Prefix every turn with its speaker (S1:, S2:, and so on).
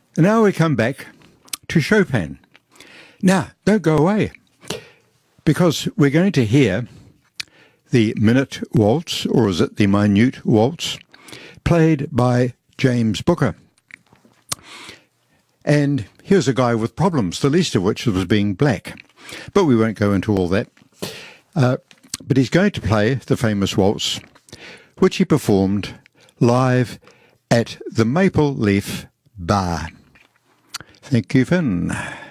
S1: Now we come back to Chopin. Now, don't go away, because we're going to hear the Minute Waltz, or is it the Minute Waltz, played by James Booker. And here's a guy with problems, the least of which was being black. But we won't go into all that. But he's going to play the famous waltz, which he performed live at the Maple Leaf Bar. Thank you, Finn.